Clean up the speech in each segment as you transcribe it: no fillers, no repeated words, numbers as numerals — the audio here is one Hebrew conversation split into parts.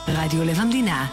רדיו לב המדינה.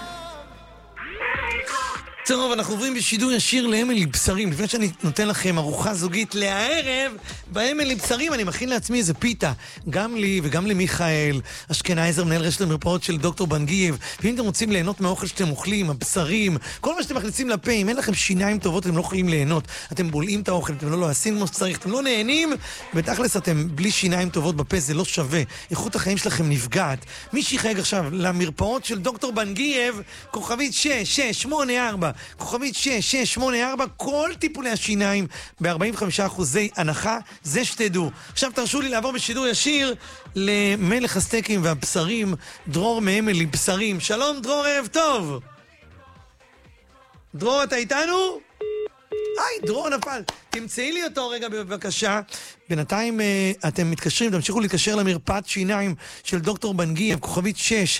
טוב, אנחנו עוברים בשידור ישיר לאמילי בשרים. לפני שאני נותן לכם ארוחה זוגית לערב באמילי בשרים, אני מכין לעצמי איזה פיתה, גם לי וגם למיכאל אשכנזר, מנהל רשת המרפאות של דוקטור בנגיב. ואם אתם רוצים ליהנות מהאוכל שאתם אוכלים, הבשרים, כל מה שאתם מכניסים לפה, אם אין לכם שיניים טובות אתם לא יכולים ליהנות, אתם בולעים את האוכל, אתם לא לועסים כמו שצריך, אתם לא נהנים, בתכלס אתם בלי שיניים טובות בפה, זה לא שווה, איכות החיים שלכם נפגעת. מי שיחייג עכשיו למרפאות של דוקטור בנגיב, כוכבית 6684, כוכבית 6684, כל טיפולי השיניים ב-45% הנחה, זה שתדעו. עכשיו תרשו לי לעבור בשידור ישיר למלך הסטייקים והבשרים, דרור מאמילי בשרים. שלום דרור, ערב טוב. דרור, אתה איתנו? דרור נפל. תמצאי לי אותו רגע בבקשה. בינתיים אתם מתקשרים, תמשיכו להתקשר למרפאת שיניים של דוקטור בנגיב, כוכבית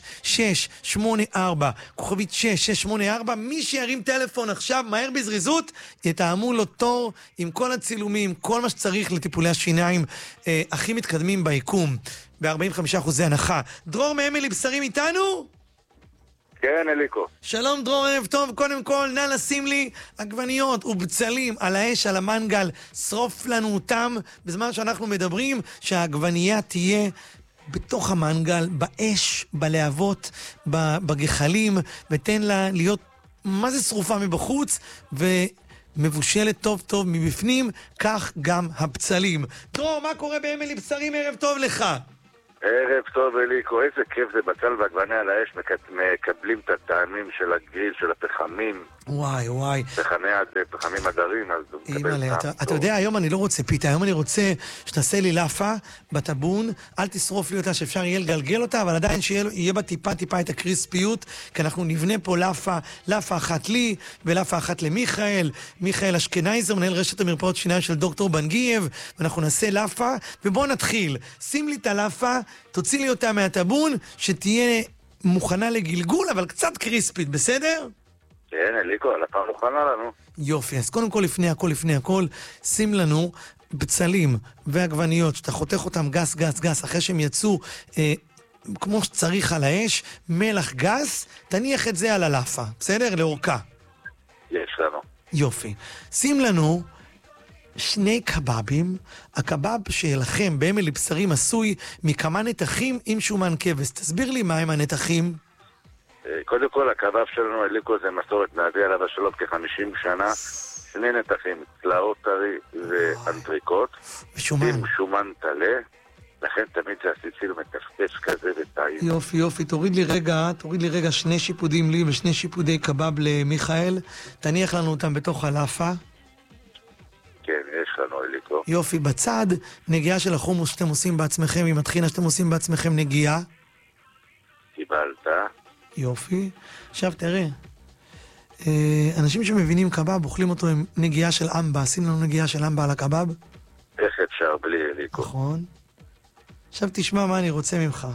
6684, כוכבית 6684. מי שירים טלפון עכשיו, מהר בזריזות, יתאמו לו תור עם כל הצילומים, כל מה שצריך לטיפולי השיניים הכי מתקדמים ביקום, ב-45% הנחה. דרור מאמילי בשרים איתנו? כן, אליקו. שלום דרור, ערב טוב. קודם כל, נא לשים לי עגבניות ובצלים על האש, על המנגל. שרוף לנו אותם בזמן שאנחנו מדברים, שהעגבנייה תהיה בתוך המנגל, באש, בלהבות, בגחלים, ותן לה להיות מה זה שרופה מבחוץ, ומבושלת טוב טוב מבפנים, כך גם הבצלים. דרור, מה קורה באמילי בשרים? ערב טוב לך. ערב טוב אליקו, איזה כיף זה, בצל ועגבניה על האש, מקבלים את הטעמים של הגריל, של הפחמים. וואי. פחמים הדרים, אז הוא מקבל אימא'לה, טעם. אתה יודע, היום אני לא רוצה פיתה, היום אני רוצה שתעשה לי לאפה בטבון, אל תשרוף לי אותה שאפשר יהיה לגלגל אותה, אבל עדיין שיהיה בה טיפה את הקריספיות, כי אנחנו נבנה פה לאפה אחת לי, ולאפה אחת למיכאל, מיכאל אשכנזר, מנהל רשת המרפאות שיניים של דוקטור בנגיב, ואנחנו נעשה לאפה, ובואו נתחיל. שים לי את הלאפה, תוציא לי אותה מהטבון, שתהיה מוכנה לגלגול, אבל קצת קריספית, בסדר? כן, אליקו, הלפה מוכנה לנו. יופי, אז קודם כל לפני הכל, שים לנו בצלים ועגבניות, שאתה חותך אותם גס, אחרי שהם יצאו כמו שצריך על האש, מלח גס, תניח את זה על הלאפה, בסדר? לאורכה. יש לנו. יופי. שים לנו 2 קבבים, הקבב שלכם באמילי בשרים עשוי מכמה נתחים עם שומן כבש. תסביר לי מה הם הנתחים. קודם כל, הקבב שלנו, אליקו, זה מסורת מאבי עליו השלום כ-50 שנה, 2 נתחים, צלעות טרי ואנטריקוט, עם שומן טלה, לכן תמיד זה הסיציל מטפטף כזה וטעים. יופי, תוריד לי רגע 2 שיפודים לי ו2 שיפודי קבב למיכאל, תניח לנו אותם בתוך הלאפה. כן, יש לנו אליקו. יופי, בצד, נגיעה של החומוס שאתם עושים בעצמכם, עם הטחינה שאתם עושים בעצמכם נגיעה. קיבלת. יופי. עכשיו תראה, אנשים שמבינים קבב אוכלים אותו עם נגיעה של אמבה. שים לנו נגיעה של אמבה על הקבב. איך אפשר בלי אליקו? נכון. עכשיו תשמע מה אני רוצה ממך.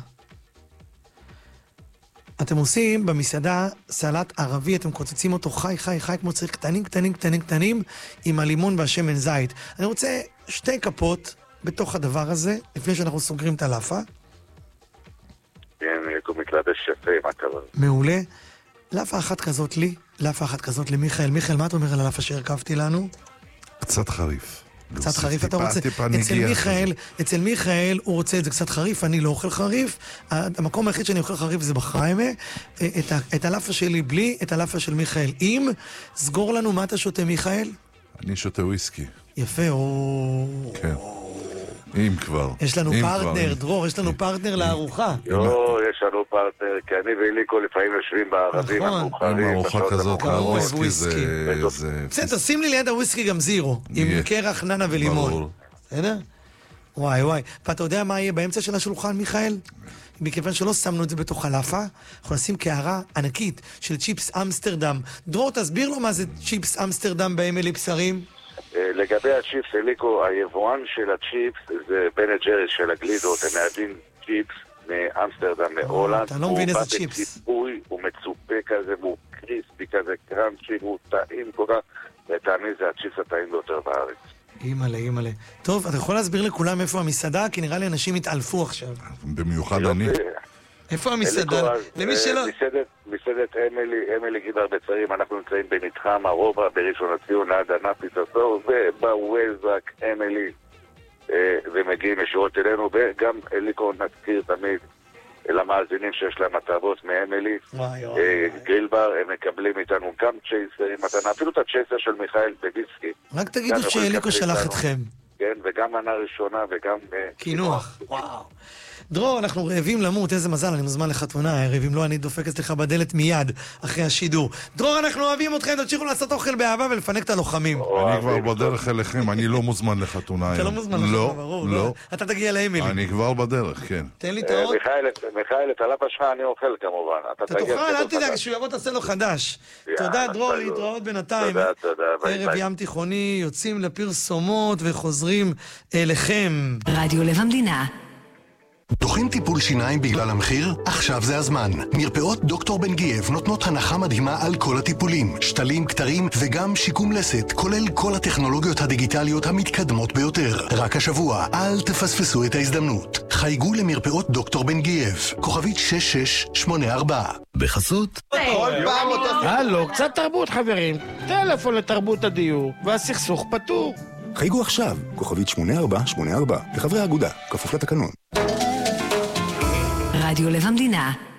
אתם עושים במסעדה סלט ערבי, אתם קוצצים אותו חי כמו צריך, קטנים עם הלימון והשמן זית. אני רוצה 2 כפות בתוך הדבר הזה לפני שאנחנו סוגרים את הלאפה. כן, אליקו מתלבש יפה עם הכבוד. מעולה. לאפה אחת כזאת לי, לאפה אחת כזאת למיכאל. מיכאל, מה אתה אומר על הלאפה שהרכבתי לנו? קצת חריף. קצת חריף אתה רוצה? אצל מיכאל הוא רוצה את זה קצת חריף, אני לא אוכל חריף. המקום היחיד שאני אוכל חריף זה בחריימה. את הלאפה שלי בלי, את הלאפה של מיכאל עם. סגור לנו מה אתה שותה מיכאל? אני שותה וויסקי. יפה, כן. אם כבר. יש לנו פרטנר, דרור, יש לנו פרטנר לארוחה. לא, יש לנו פרטנר, כי אני ואליקו לפעמים יושבים בערבים המאוחרים. עם ארוחה כזאת, הוויסקי זה... בסדר, שים לי ליד הוויסקי גם זירו, עם קרח, ננה ולימון. בסדר? וואי. ואתה יודע מה יהיה באמצע של השולחן, מיכאל? מכיוון שלא שמנו את זה בתוך הלאפה, אנחנו נשים קערה ענקית של צ'יפס אמסטרדם. דרור, תסביר לו מה זה צ'יפס אמסטרדם באמילי בשרים. לגבי הצ'יפס, אליקו, היבואן של הצ'יפס זה בן ג'רי של הגלידות, הם מייבאים צ'יפס מאמסטרדם, מהולנד. אתה לא מבין איזה צ'יפס. הוא בא בציפוי, הוא מצופה כזה, והוא קריספי כזה, קרנצ'י, הוא טעים כל כך, לטעמי זה הצ'יפס הטעים ביותר בארץ. אימא'לה. טוב, אתה יכול להסביר לכולם איפה המסעדה? כי נראה לי אנשים התעלפו עכשיו. במיוחד אני. איפה המסעדה? למי שלא... מסעדת אמילי גיבר בצרים, אנחנו נמצאים במתחם הרובע בראשון לציון, עד ענפית הסור, ובווזק אמילי, ומגיעים ישירות אלינו, וגם אליקו נזכיר תמיד למאזינים שיש להם הטבות מאמילי, גרילבר, הם מקבלים איתנו גם צ'ייסר, מתנה, אפילו את הצ'ייסר של מיכאל בביסקי. רק תגידו שאליקו שלח אתכם. כן, וגם מנה ראשונה וגם... כינוח, וואו. דרור, אנחנו רעבים למות, איזה מזל, אני מוזמן לחתונה, רעבים לא, אני דופק אצלך בדלת מיד אחרי השידור. דרור, אנחנו אוהבים אתכם, תמשיכו לעשות אוכל באהבה ולפנק את הלוחמים. אני כבר בדרך אליכם, אני לא מוזמן לחתונה היום. אתה לא מוזמן לחתונה, ברור. לא. אתה תגיע לאמילי. אני כבר בדרך, כן. תן לי את האות. מיכאל, את הלפה שלך אני אוכל כמובן. אתה תאכל, אל תדאג, שהוא יבוא תעשה לו חדש. תודה, דרור, להתראות בינתיים. תודה. ערב ים תיכוני, יוצאים לפרסומות וחוזרים אליכם. רדיו לב המדינה. דוחים טיפול שיניים בגלל המחיר? עכשיו זה הזמן. מרפאות דוקטור בן גייב נותנות הנחה מדהימה על כל הטיפולים, שתלים, כתרים וגם שיקום לסת, כולל כל הטכנולוגיות הדיגיטליות המתקדמות ביותר. רק השבוע, אל תפספסו את ההזדמנות. חייגו למרפאות דוקטור בן גייב, כוכבית 6684. בחסות. הלו, קצת תרבות חברים. טלפון לתרבות הדיור, והסכסוך פתור. חייגו עכשיו, כוכבית 8484, לחברי האגודה, כפוף לתקנון. רדיו לב המדינה.